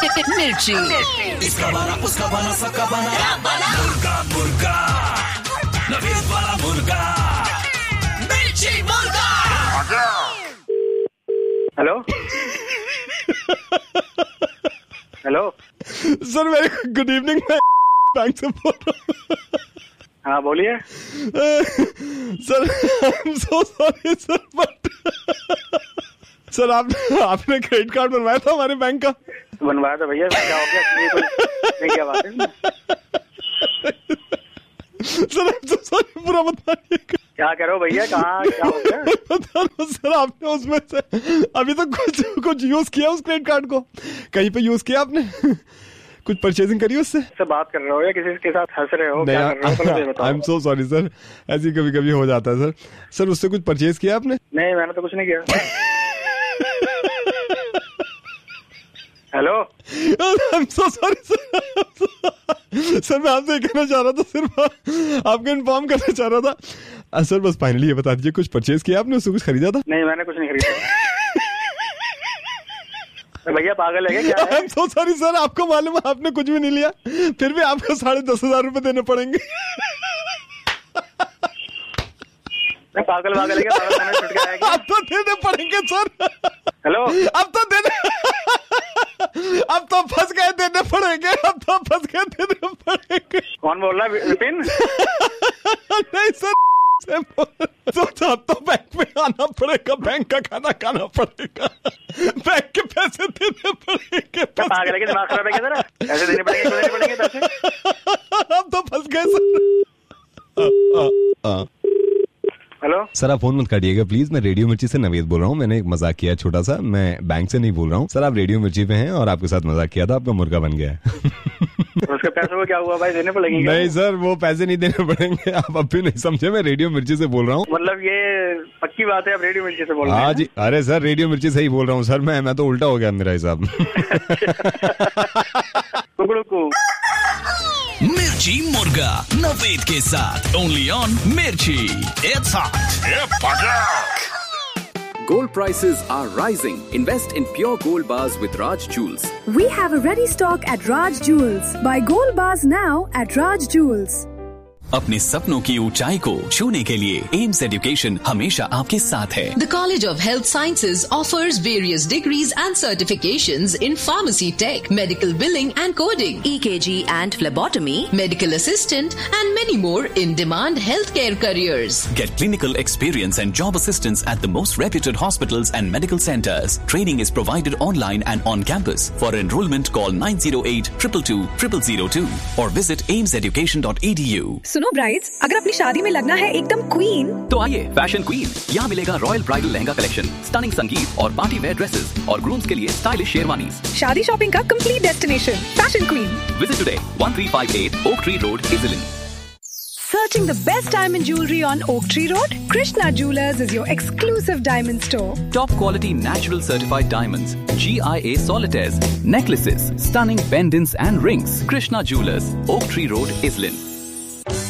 मिर्ची। इसका बना उसका बना सबका बना मुर्गा मुर्गा नवीद वाला मुर्गा मिर्ची मुर्गा। Hello hello sir very good evening, मैं बैंक से बोल रहा हूँ। हाँ बोलिए sir I am so sorry sir, but sir आपने क्रेडिट कार्ड बनवाया था हमारे बैंक का। बनवाया था भैया, क्या हो गया? ये कोई क्या बात है? Sir I am so sorry, पूरा बताइए क्या कह रहे हो भैया? कहाँ क्या हो गया? बता रहा सर, आपने उसमें से अभी तक कुछ यूज किया उस क्रेडिट कार्ड को? कहीं पे यूज किया आपने? कुछ परचेजिंग करी उससे? सर बात कर रहे हो या किसी के साथ हंस रहे हो? क्या कर रहे हो? I am so sorry sir, ऐसी कभी कभी हो जाता है सर। सर उससे कुछ परचेज किया आपने? नहीं मैंने तो कुछ नहीं किया। Hello I am so sorry sir. Sir मैं आपसे कहना चाह रहा था, सिर्फ आपको इन्फॉर्म करना चाह रहा था। सर बस फाइनली ये बता दीजिए, कुछ परचेज किया आपने, उससे कुछ खरीदा था? नहीं मैंने कुछ नहीं खरीदा। भैया पागल है क्या? I am so sorry sir, आपको मालूम है आपने कुछ भी नहीं लिया, फिर भी आपको 10,500 रुपए देने पड़ेंगे। पागल है क्या? पागल छुट गया है क्या? अब तो देने पड़ेंगे सर। हेलो अब तो फंस गए, देने पड़ेंगे। अब तो फंस गए, देने पड़ेंगे। कौन बोल रहा है? विपिन? नहीं सर, अब तो बैंक में आना पड़ेगा, बैंक का खाना खाना पड़ेगा, बैंक के पैसे देने पड़ेंगे। पागल है क्या? दिमाग खराब है क्या तेरा? पैसे देने पड़ेंगे पैसे। अब तो फंस गए सर। हेलो सर आप फोन मत काटिएगा प्लीज, मैं रेडियो मिर्ची से नवेद बोल रहा हूँ। मैंने एक मजाक किया छोटा सा, मैं बैंक से नहीं बोल रहा हूँ सर। आप रेडियो मिर्ची पे हैं और आपके साथ मजाक किया था, आपका मुर्गा बन गया है। उसके पैसों को क्या हुआ भाई? देने पड़ेंगे? नहीं सर वो पैसे नहीं देने पड़ेंगे, आप अब भी नहीं समझे, मैं रेडियो मिर्ची से बोल रहा हूँ। मतलब ये पक्की बात है, आप रेडियो मिर्ची से बोल रहे हैं? हाँ जी, अरे सर रेडियो मिर्ची से ही बोल रहा हूँ सर, मैं तो उल्टा हो गया मेरा हिसाब। मिर्ची मुर्गा नवेद के साथ ओनली ऑन मिर्ची। It's hot. Gold prices are rising. Invest in pure gold bars with Raj Jewels. We have a ready stock at Raj Jewels. Buy gold bars now at Raj Jewels. अपने सपनों की ऊंचाई को छूने के लिए AIIMS education हमेशा आपके साथ है। The College of Health Sciences offers various degrees and certifications in pharmacy tech, medical billing and coding, EKG and phlebotomy, medical assistant and many more in-demand healthcare careers. Get clinical experience and job assistance at the most reputed hospitals and medical centers. Training is provided online and on campus. For enrollment, call 908-222-0002 or visit aimseducation.edu. सुनो brides, अगर अपनी शादी में लगना है एकदम queen, तो आइए फैशन क्वीन। यहाँ मिलेगा royal bridal lehenga collection, stunning संगीत और पार्टी वेयर ड्रेसेस और ग्रूम्स के लिए स्टाइलिश शेरवानीज। शादी शॉपिंग का complete destination, fashion queen. Visit today, 1358 Oak Tree Road, Iselin. Searching the best diamond jewelry on Oak Tree Road? Krishna Jewelers is your exclusive diamond store. Top quality natural certified diamonds, GIA solitaires, necklaces, stunning pendants and rings. Krishna Jewelers, Oak Tree Road, Iselin.